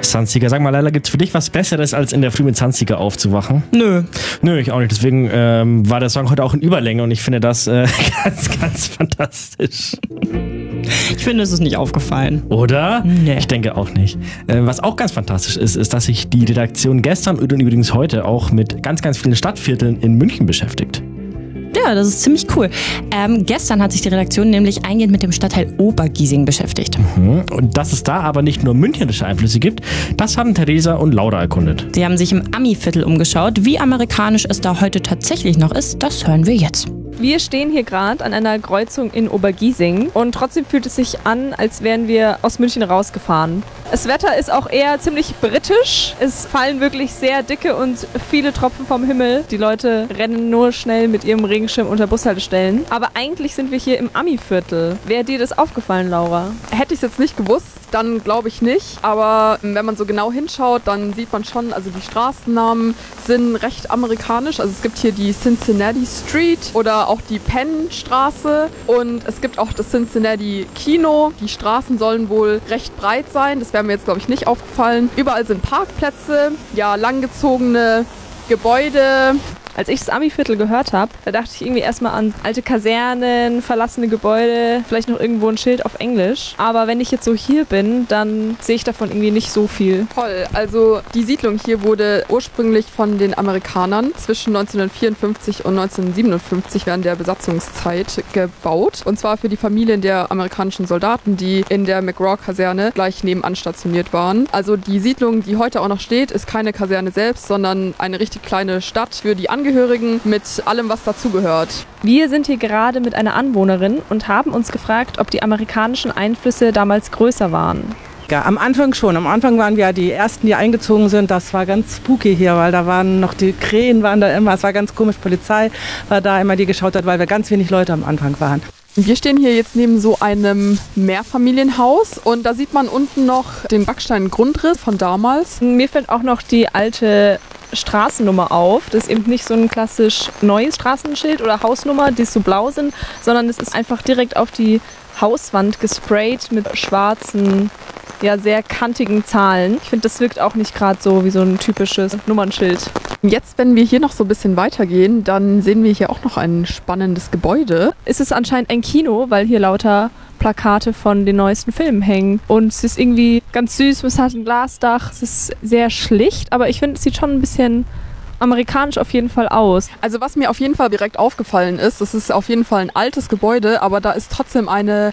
Sanziger. Sag mal, Leila, gibt's für dich was Besseres, als in der Früh mit Sanziger aufzuwachen? Nö, ich auch nicht. Deswegen war der Song heute auch in Überlänge und ich finde das ganz, ganz fantastisch. ich finde, es ist nicht aufgefallen. Oder? Nee. Ich denke auch nicht. Was auch ganz fantastisch ist, dass sich die Redaktion gestern und übrigens heute auch mit ganz, ganz vielen Stadtvierteln in München beschäftigt. Ja, das ist ziemlich cool. Gestern hat sich die Redaktion nämlich eingehend mit dem Stadtteil Obergiesing beschäftigt. Und dass es da aber nicht nur münchenische Einflüsse gibt, das haben Theresa und Laura erkundet. Sie haben sich im Ami-Viertel umgeschaut. Wie amerikanisch es da heute tatsächlich noch ist, das hören wir jetzt. Wir stehen hier gerade an einer Kreuzung in Obergiesing und trotzdem fühlt es sich an, als wären wir aus München rausgefahren. Das Wetter ist auch eher ziemlich britisch. Es fallen wirklich sehr dicke und viele Tropfen vom Himmel. Die Leute rennen nur schnell mit ihrem Regenschirm unter Bushaltestellen. Aber eigentlich sind wir hier im Ami-Viertel. Wäre dir das aufgefallen, Laura? Hätte ich es jetzt nicht gewusst, dann glaube ich nicht. Aber wenn man so genau hinschaut, dann sieht man schon, also die Straßennamen sind recht amerikanisch. Also es gibt hier die Cincinnati Street oder auch die Penn-Straße und es gibt auch das Cincinnati Kino. Die Straßen sollen wohl recht breit sein. Das wäre mir jetzt, glaube ich, nicht aufgefallen. Überall sind Parkplätze, ja, langgezogene Gebäude. Als ich das Ami-Viertel gehört habe, da dachte ich irgendwie erstmal an alte Kasernen, verlassene Gebäude, vielleicht noch irgendwo ein Schild auf Englisch. Aber wenn ich jetzt so hier bin, dann sehe ich davon irgendwie nicht so viel. Toll, also die Siedlung hier wurde ursprünglich von den Amerikanern zwischen 1954 und 1957 während der Besatzungszeit gebaut. Und zwar für die Familien der amerikanischen Soldaten, die in der McRaw-Kaserne gleich nebenan stationiert waren. Also die Siedlung, die heute auch noch steht, ist keine Kaserne selbst, sondern eine richtig kleine Stadt für die Angehörigen mit allem, was dazugehört. Wir sind hier gerade mit einer Anwohnerin und haben uns gefragt, ob die amerikanischen Einflüsse damals größer waren. Ja, am Anfang schon. Am Anfang waren wir die Ersten, die eingezogen sind. Das war ganz spooky hier, weil da waren noch die Krähen waren da immer. Es war ganz komisch. Polizei war da immer, die geschaut hat, weil wir ganz wenig Leute am Anfang waren. Wir stehen hier jetzt neben so einem Mehrfamilienhaus und da sieht man unten noch den Backsteingrundriss von damals. Mir fällt auch noch die alte Straßennummer auf. Das ist eben nicht so ein klassisch neues Straßenschild oder Hausnummer, die so blau sind, sondern es ist einfach direkt auf die Hauswand gesprayt mit schwarzen, ja, sehr kantigen Zahlen. Ich finde, das wirkt auch nicht gerade so wie so ein typisches Nummernschild. Jetzt, wenn wir hier noch so ein bisschen weitergehen, dann sehen wir hier auch noch ein spannendes Gebäude. Es ist anscheinend ein Kino, weil hier lauter Plakate von den neuesten Filmen hängen. Und es ist irgendwie ganz süß, es hat ein Glasdach, es ist sehr schlicht, aber ich finde, es sieht schon ein bisschen amerikanisch auf jeden Fall aus. Also was mir auf jeden Fall direkt aufgefallen ist, das ist auf jeden Fall ein altes Gebäude, aber da ist trotzdem eine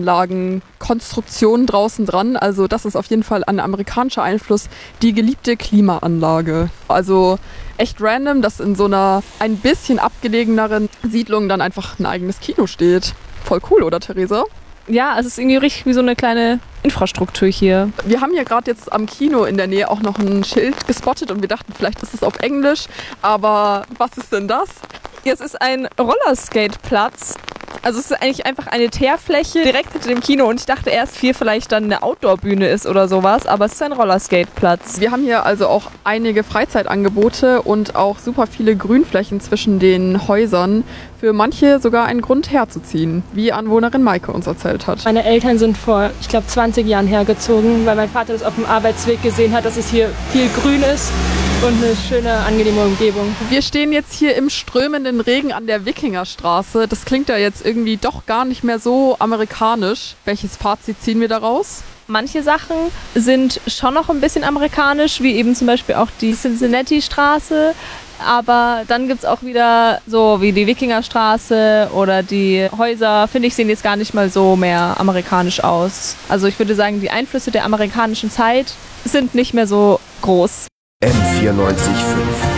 Klimaanlagenkonstruktion draußen dran. Also das ist auf jeden Fall ein amerikanischer Einfluss, die geliebte Klimaanlage. Also echt random, dass in so einer ein bisschen abgelegeneren Siedlung dann einfach ein eigenes Kino steht. Voll cool, oder Theresa? Ja, es ist irgendwie richtig wie so eine kleine Infrastruktur hier. Wir haben hier gerade jetzt am Kino in der Nähe auch noch ein Schild gespottet und wir dachten, vielleicht ist es auf Englisch, aber was ist denn das? Es ist ein Rollerskate-Platz. Also es ist eigentlich einfach eine Teerfläche direkt hinter dem Kino und ich dachte erst, hier vielleicht dann eine Outdoor-Bühne ist oder sowas, aber es ist ein Rollerskate-Platz. Wir haben hier also auch einige Freizeitangebote und auch super viele Grünflächen zwischen den Häusern. Für manche sogar einen Grund herzuziehen, wie Anwohnerin Maike uns erzählt hat. Meine Eltern sind vor, ich glaube, 20 Jahren hergezogen, weil mein Vater das auf dem Arbeitsweg gesehen hat, dass es hier viel Grün ist und eine schöne, angenehme Umgebung. Wir stehen jetzt hier im strömenden Regen an der Wikingerstraße. Das klingt ja jetzt irgendwie doch gar nicht mehr so amerikanisch. Welches Fazit ziehen wir daraus? Manche Sachen sind schon noch ein bisschen amerikanisch, wie eben zum Beispiel auch die Cincinnati-Straße. Aber dann gibt es auch wieder so wie die Wikingerstraße oder die Häuser, finde ich, sehen jetzt gar nicht mal so mehr amerikanisch aus. Also ich würde sagen, die Einflüsse der amerikanischen Zeit sind nicht mehr so groß. M94.5